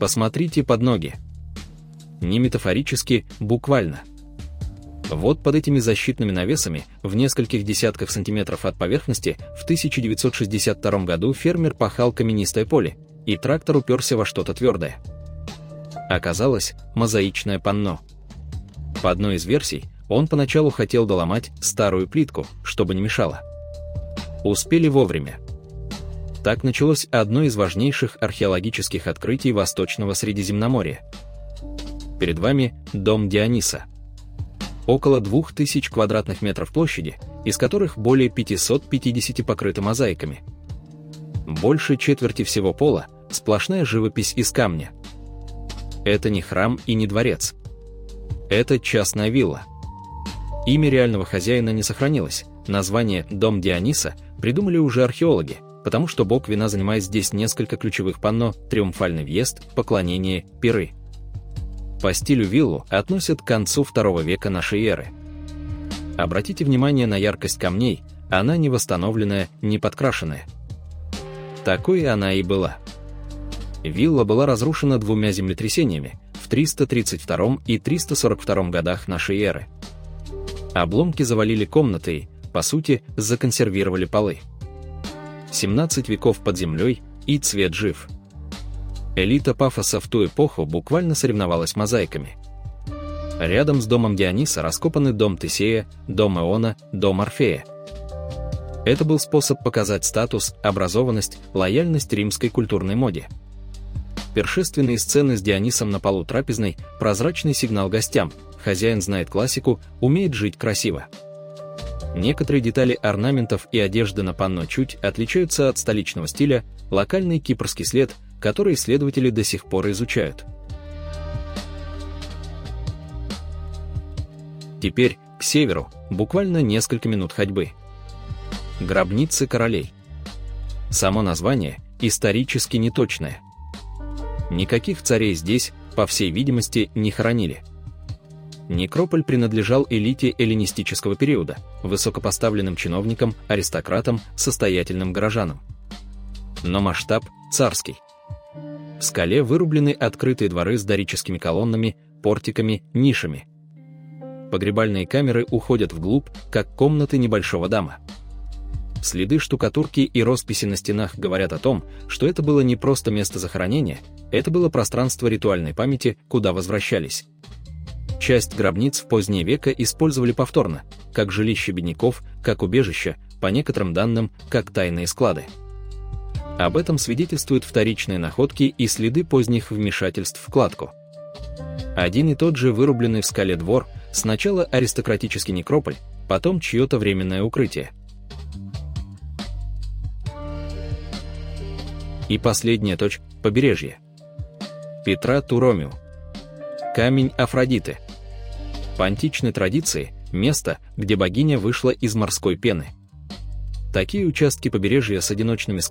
Посмотрите под ноги. Не метафорически, буквально. Вот под этими защитными навесами, в нескольких десятках сантиметров от поверхности, в 1962 году фермер пахал каменистое поле, и трактор уперся во что-то твердое. Оказалось, мозаичное панно. По одной из версий, он поначалу хотел доломать старую плитку, чтобы не мешало. Успели вовремя. Так началось одно из важнейших археологических открытий Восточного Средиземноморья. Перед вами дом Диониса. Около 2000 квадратных метров площади, из которых более 550 покрыты мозаиками. Больше четверти всего пола – сплошная живопись из камня. Это не храм и не дворец. Это частная вилла. Имя реального хозяина не сохранилось. Название «Дом Диониса» придумали уже археологи, потому что бог вина занимает здесь несколько ключевых панно: триумфальный въезд, поклонение, пиры. По стилю виллу относят к концу II века нашей эры. Обратите внимание на яркость камней, она не восстановленная, не подкрашенная. Такой она и была. Вилла была разрушена двумя землетрясениями в 332 и 342 годах нашей эры. Обломки завалили комнаты и, по сути, законсервировали полы. 17 веков под землей, и цвет жив. Элита Пафоса в ту эпоху буквально соревновалась мозаиками. Рядом с домом Диониса раскопаны дом Тесея, дом Иона, дом Орфея. Это был способ показать статус, образованность, лояльность римской культурной моде. Пиршественные сцены с Дионисом на полу трапезной – прозрачный сигнал гостям: хозяин знает классику, умеет жить красиво. Некоторые детали орнаментов и одежды на панно чуть отличаются от столичного стиля, локальный кипрский след, который исследователи до сих пор изучают. Теперь к северу, буквально несколько минут ходьбы. Гробницы королей. Само название исторически неточное. Никаких царей здесь, по всей видимости, не хоронили. Некрополь принадлежал элите эллинистического периода, высокопоставленным чиновникам, аристократам, состоятельным горожанам. Но масштаб царский. В скале вырублены открытые дворы с дорическими колоннами, портиками, нишами. Погребальные камеры уходят вглубь, как комнаты небольшого дома. Следы штукатурки и росписи на стенах говорят о том, что это было не просто место захоронения, это было пространство ритуальной памяти, куда возвращались. Часть гробниц в поздние века использовали повторно, как жилище бедняков, как убежище, по некоторым данным, как тайные склады. Об этом свидетельствуют вторичные находки и следы поздних вмешательств в кладку. Один и тот же вырубленный в скале двор, сначала аристократический некрополь, потом чье-то временное укрытие. И последняя точка – побережье. Петра Туромиу. Камень Афродиты. По античной традиции – место, где богиня вышла из морской пены. Такие участки побережья с одиночными